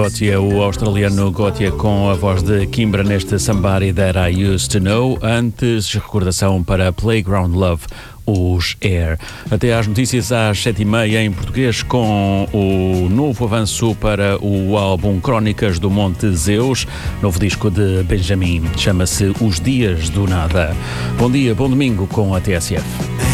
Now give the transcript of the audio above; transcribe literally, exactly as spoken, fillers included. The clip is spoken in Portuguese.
Gotye, o australiano Gotye com a voz de Kimbra neste Somebody That I Used to Know. Antes, recordação para Playground Love, os Air. Até às notícias às sete e meia em português, com o novo avanço para o álbum Crónicas do Monte Zeus, novo disco de Benjamin, chama-se Os Dias do Nada. Bom dia, bom domingo com a T S F.